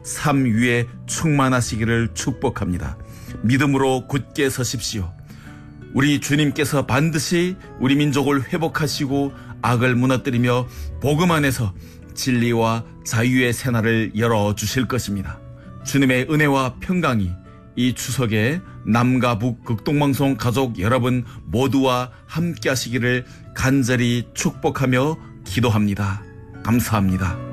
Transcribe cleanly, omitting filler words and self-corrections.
삶 위에 충만하시기를 축복합니다. 믿음으로 굳게 서십시오. 우리 주님께서 반드시 우리 민족을 회복하시고 악을 무너뜨리며 복음 안에서 진리와 자유의 새날을 열어주실 것입니다. 주님의 은혜와 평강이 이 추석에 남과 북 극동방송 가족 여러분 모두와 함께 하시기를 간절히 축복하며 기도합니다. 감사합니다.